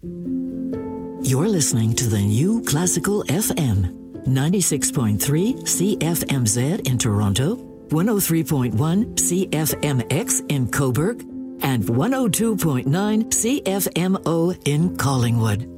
You're listening to the New Classical FM, 96.3 CFMZ in Toronto, 103.1 CFMX in Cobourg, and 102.9 CFMO in Collingwood.